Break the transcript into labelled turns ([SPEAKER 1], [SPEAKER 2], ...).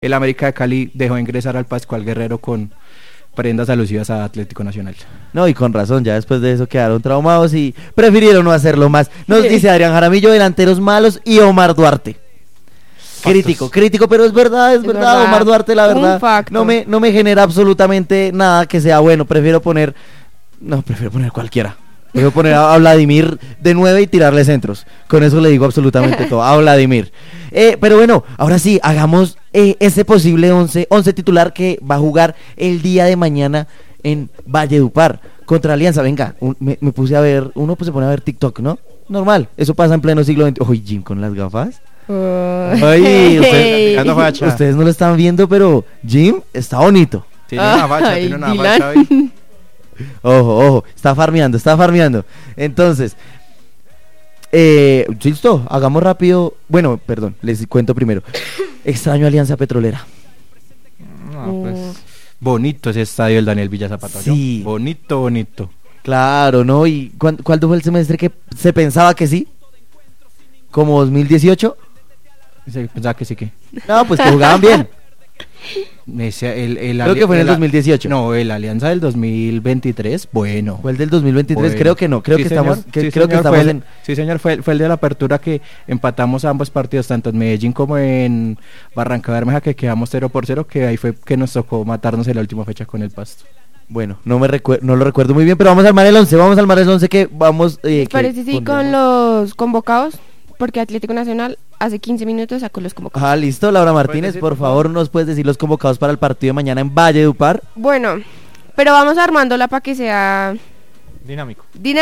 [SPEAKER 1] el América de Cali dejó ingresar al Pascual Guerrero con prendas alusivas a Atlético Nacional.
[SPEAKER 2] No, y con razón, ya después de eso quedaron traumados y prefirieron no hacerlo más. Nos dice Adrián Jaramillo, delanteros malos, y Omar Duarte. Crítico, pero es verdad, Omar Duarte, la verdad, no me genera absolutamente nada que sea bueno. Prefiero poner cualquiera. Prefiero poner a Vladimir de 9 y tirarle centros. Con eso le digo absolutamente todo, a Vladimir. Pero bueno, ahora sí, hagamos ese posible 11 titular que va a jugar el día de mañana en Valledupar contra Alianza. Venga, me puse a ver, uno pues se pone a ver TikTok, ¿no? Normal, eso pasa en pleno siglo XX. Oye, Jim con las gafas. Oye, ustedes no lo están viendo, pero Jim está bonito.
[SPEAKER 1] Tiene una facha,
[SPEAKER 2] Ojo, está farmeando. Entonces, listo, hagamos rápido. Bueno, perdón, les cuento primero. Extraño Alianza Petrolera.
[SPEAKER 1] No, pues bonito ese estadio del Daniel Villa Zapata.
[SPEAKER 2] Sí.
[SPEAKER 1] ¿No? Bonito.
[SPEAKER 2] Claro, ¿no? ¿Y cuándo fue el semestre que se pensaba que sí? ¿Como 2018?
[SPEAKER 1] Se pensaba que sí que.
[SPEAKER 2] No, pues que jugaban bien.
[SPEAKER 1] Creo
[SPEAKER 2] que fue en el 2018.
[SPEAKER 1] No, el Alianza del 2023, bueno.
[SPEAKER 2] ¿Fue el del 2023? Bueno. Creo que no, creo
[SPEAKER 1] sí,
[SPEAKER 2] que
[SPEAKER 1] señor.
[SPEAKER 2] estamos en...
[SPEAKER 1] Sí, señor, fue el de la apertura que empatamos ambos partidos, tanto en Medellín como en Barranca Bermeja, que quedamos 0-0, que ahí fue que nos tocó matarnos en la última fecha con el Pasto.
[SPEAKER 2] Bueno, no lo recuerdo muy bien, pero vamos a armar el 11 que vamos...
[SPEAKER 3] parece sí con los convocados, porque Atlético Nacional hace 15 minutos sacó los convocados.
[SPEAKER 2] Listo, Laura Martínez, por favor, nos puedes decir los convocados para el partido de mañana en Valledupar.
[SPEAKER 3] Bueno, pero vamos armándola para que sea
[SPEAKER 1] dinámico.